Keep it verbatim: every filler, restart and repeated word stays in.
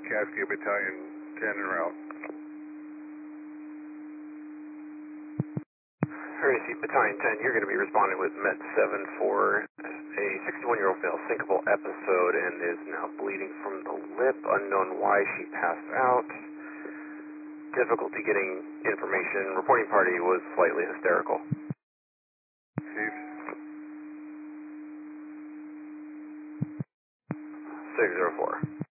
Cascade Battalion ten en route. Receive Battalion ten, you're going to be responding with Med seven for a sixty-one-year-old female syncopal episode and is now bleeding from the lip. Unknown why she passed out. Difficulty getting information. Reporting party was slightly hysterical. Chief. six zero four.